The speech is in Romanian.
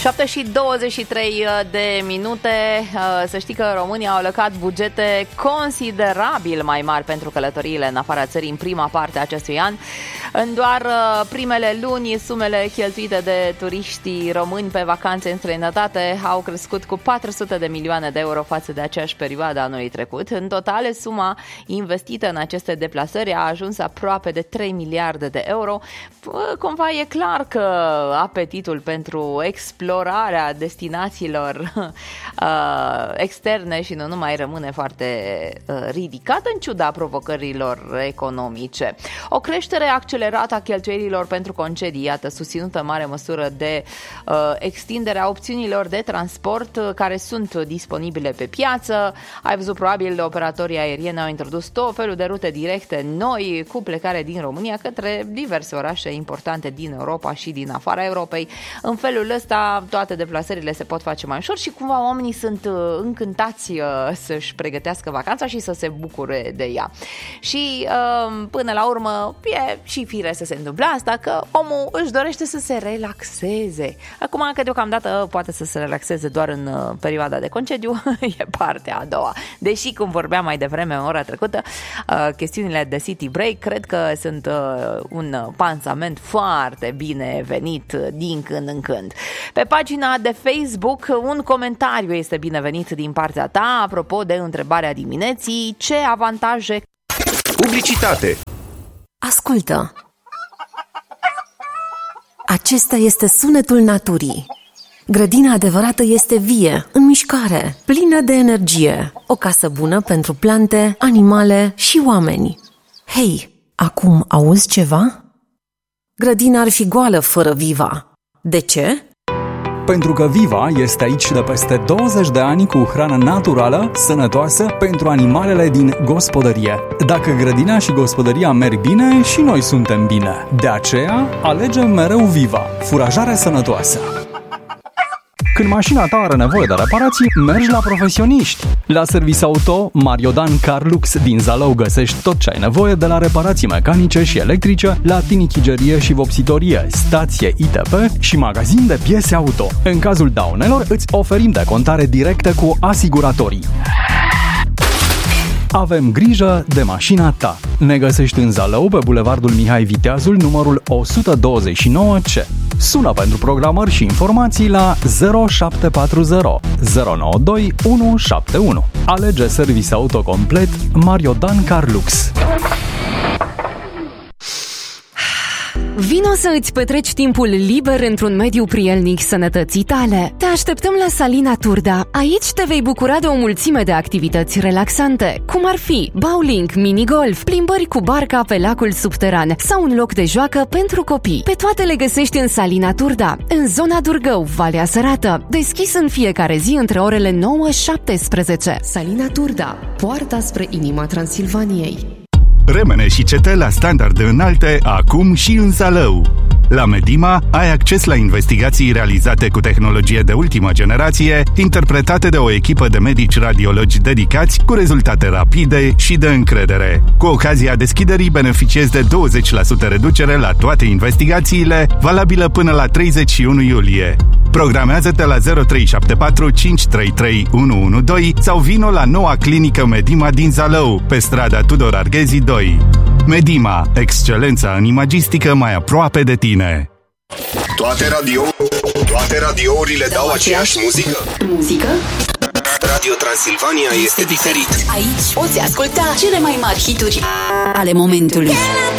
7:23 de minute. Să știi că România au alocat bugete considerabil mai mari pentru călătoriile în afara țării în prima parte a acestui an. În doar primele luni, sumele cheltuite de turiștii români pe vacanțe în străinătate au crescut cu 400 de milioane de euro față de aceeași perioadă anului trecut. În total, suma investită în aceste deplasări a ajuns aproape de 3 miliarde de euro. Cumva e clar că apetitul pentru explorarea destinațiilor externe și nu numai rămâne foarte ridicat în ciuda provocărilor economice. O creștere accelerată a cheltuielilor pentru concedii, iată, susținută în mare măsură de extinderea opțiunilor de transport care sunt disponibile pe piață. Ai văzut, probabil, operatorii aerieni au introdus tot felul de rute directe noi cu plecare din România către diverse orașe importante din Europa și din afara Europei. În felul ăsta toate deplasările se pot face mai ușor și cumva oamenii sunt încântați să-și pregătească vacanța și să se bucure de ea. Și până la urmă e și fire să se întâmple asta, că omul își dorește să se relaxeze. Acum că deocamdată poate să se relaxeze doar în perioada de concediu, e partea a doua. Deși, cum vorbeam mai devreme în ora trecută, chestiunile de city break cred că sunt un pansament foarte bine venit din când în când. Pe pagina de Facebook, un comentariu este binevenit din partea ta apropo de întrebarea dimineții: ce avantaje... Publicitate. Ascultă. Acesta este sunetul naturii. Grădina adevărată este vie, în mișcare, plină de energie. O casă bună pentru plante, animale și oameni. Hei, acum auzi ceva? Grădina ar fi goală fără Viva. De ce? Pentru că Viva este aici de peste 20 de ani cu hrană naturală, sănătoasă pentru animalele din gospodărie. Dacă grădina și gospodăria merg bine, și noi suntem bine. De aceea, alegem mereu Viva, furajare sănătoasă. Când mașina ta are nevoie de reparații, mergi la profesioniști. La Service Auto Mariodan Carlux din Zalău găsești tot ce ai nevoie, de la reparații mecanice și electrice, la tinichigerie și vopsitorie, stație ITP și magazin de piese auto. În cazul daunelor, îți oferim decontare directă cu asiguratorii. Avem grijă de mașina ta. Ne găsești în Zalău, pe bulevardul Mihai Viteazul, numărul 129C. Sună pentru programări și informații la 0740 092 171. Alege Service Auto complet Mariodan Carlux. Vino să îți petreci timpul liber într-un mediu prielnic sănătății tale. Te așteptăm la Salina Turda. Aici te vei bucura de o mulțime de activități relaxante, cum ar fi bowling, minigolf, plimbări cu barca pe lacul subteran sau un loc de joacă pentru copii. Pe toate le găsești în Salina Turda, în zona Durgău, Valea Sărată, deschis în fiecare zi între orele 9-17. Salina Turda, poarta spre inima Transilvaniei. Remene și cete la standarde înalte, acum și în Zalău. La Medima ai acces la investigații realizate cu tehnologie de ultimă generație, interpretate de o echipă de medici radiologi dedicați, cu rezultate rapide și de încredere. Cu ocazia deschiderii beneficiezi de 20% reducere la toate investigațiile, valabilă până la 31 iulie. Programează-te la 0374 533 112 sau vino la noua clinică Medima din Zalău, pe strada Tudor Arghezi 2. Medima, excelența în imagistică mai aproape de tine. Toate radiourile dau aceeași muzică? Muzică? Radio Transilvania este diferit. Aici poți asculta cele mai mari hituri ale momentului.